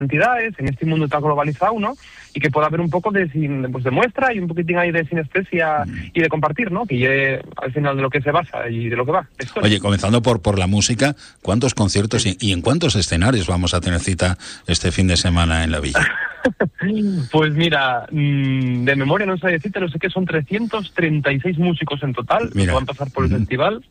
entidades en este mundo tan globalizado, ¿no? Y que pueda haber un poco de muestra y un poquitín ahí de sinestesia y de compartir, ¿no? Que al final de lo que se basa y de lo que va. Oye, comenzando por la música, ¿cuántos conciertos y en cuántos escenarios vamos a tener cita este fin de semana en la villa? Pues mira, de memoria no sé decirte, no sé qué, son 336 músicos en total, que van a pasar por el festival.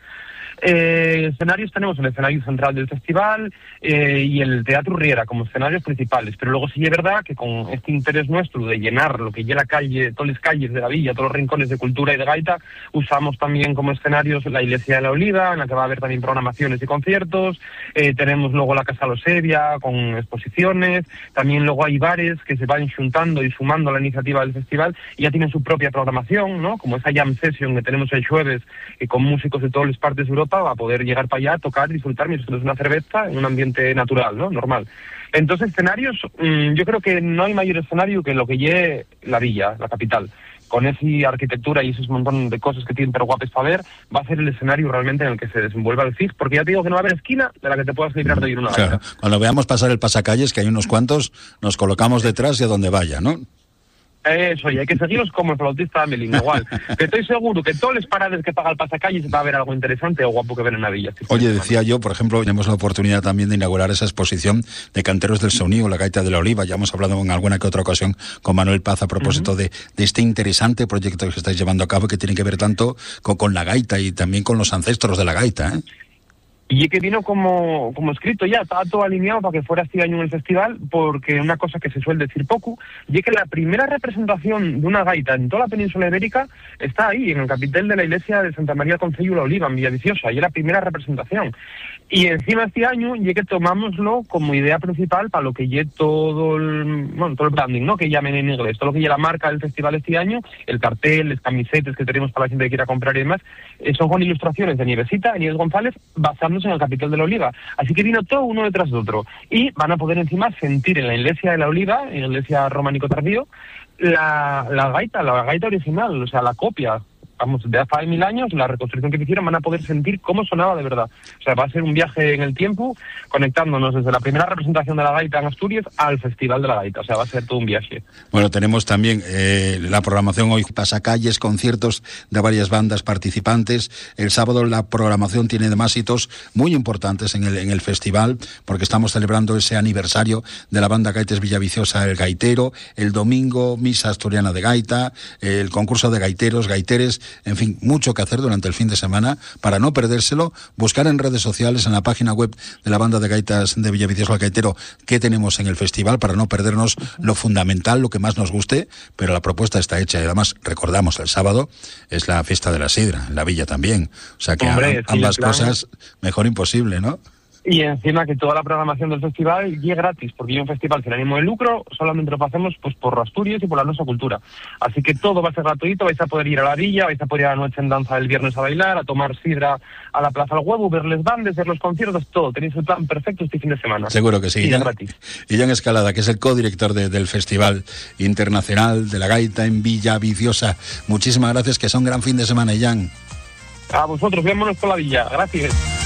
Escenarios tenemos el escenario central del festival y el Teatro Riera como escenarios principales, pero luego sí es verdad que con este interés nuestro de llenar lo que ya la calle, todas las calles de la villa, todos los rincones de cultura y de gaita, usamos también como escenarios la Iglesia de la Oliva, en la que va a haber también programaciones y conciertos. Tenemos luego la Casa Losevia con exposiciones, también luego hay bares que se van juntando y sumando a la iniciativa del festival y ya tienen su propia programación, ¿no? Como esa jam session que tenemos el jueves con músicos de todas las partes de Europa, va a poder llegar para allá, tocar, disfrutar mientras tomas una cerveza en un ambiente natural, ¿no? Normal. Entonces, escenarios, yo creo que no hay mayor escenario que lo que lleve la villa, la capital. Con esa arquitectura y esos montón de cosas que tienen pero guapes para ver, va a ser el escenario realmente en el que se desenvuelva el FIG, porque ya te digo que no va a haber esquina de la que te puedas librar de ir una gaita. Cuando veamos pasar el pasacalles, que hay unos cuantos, nos colocamos detrás y a donde vaya, ¿no? Eso, y hay que seguirlos como el flautista de Melín, igual. Que estoy seguro que todos los parades que paga el pasacalles va a haber algo interesante o guapo que ver en la villa. Oye, decía yo, por ejemplo, tenemos la oportunidad también de inaugurar esa exposición de canteros del sonido, la gaita de la Oliva. Ya hemos hablado en alguna que otra ocasión con Manuel Paz a propósito de este interesante proyecto que estáis llevando a cabo, que tiene que ver tanto con la gaita y también con los ancestros de la gaita, ¿eh? Y que vino como escrito ya, estaba todo alineado para que fuera este año en el festival, porque una cosa que se suele decir poco, y que la primera representación de una gaita en toda la península ibérica está ahí, en el capitel de la iglesia de Santa María del Concello la Oliva, en Villaviciosa, y es la primera representación. Y encima este año, y que tomámoslo como idea principal para lo que lleve todo el branding, ¿no? Que llamen en inglés, todo lo que lleve la marca del festival este año, el cartel, las camisetas que tenemos para la gente que quiera comprar y demás, son con ilustraciones de Nievesita, de Nieves González, basándose en el capitel de la Oliva. Así que vino todo uno detrás de otro. Y van a poder encima sentir en la iglesia de la Oliva, en la iglesia románico tardío, la gaita original, o sea, la copia. Vamos, de hace 1000 años, la reconstrucción que hicieron, van a poder sentir cómo sonaba de verdad. O sea, va a ser un viaje en el tiempo, conectándonos desde la primera representación de la gaita en Asturias al Festival de la Gaita. O sea, va a ser todo un viaje. Bueno, tenemos también la programación hoy, pasacalles, conciertos de varias bandas participantes. El sábado la programación tiene además hitos muy importantes en el festival, porque estamos celebrando ese aniversario de la banda Gaites Villaviciosa, El Gaitero. El domingo, misa asturiana de gaita, el concurso de gaiteros, gaiteres. En fin, mucho que hacer durante el fin de semana. Para no perdérselo, buscar en redes sociales, en la página web de la banda de gaitas de Villaviciosa El Gaitero, qué tenemos en el festival, para no perdernos lo fundamental, lo que más nos guste. Pero la propuesta está hecha y además recordamos, el sábado es la fiesta de la sidra, en la villa también. O sea que ambas cosas, mejor imposible, ¿no? Y encima que toda la programación del festival llegue gratis, porque es un festival sin ánimo de lucro, solamente lo hacemos pues por Asturias y por la nuestra cultura. Así que todo va a ser gratuito, vais a poder ir a la villa, vais a poder ir a la noche en danza del viernes a bailar, a tomar sidra a la Plaza del Huevo, ver les bandes, ver los conciertos, todo. Tenéis el plan perfecto este fin de semana. Seguro que sí. Y gratis. Jan Escalada, que es el codirector del Festival Internacional de la Gaita en Villaviciosa. Muchísimas gracias, que sea un gran fin de semana, Jan. A vosotros, vémonos por la villa. Gracias.